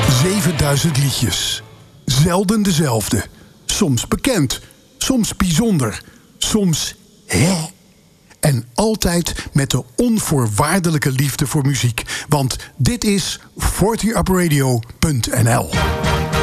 7000 liedjes. Zelden dezelfde. Soms bekend, soms bijzonder, soms hè. En altijd met de onvoorwaardelijke liefde voor muziek. Want dit is 40upradio.nl.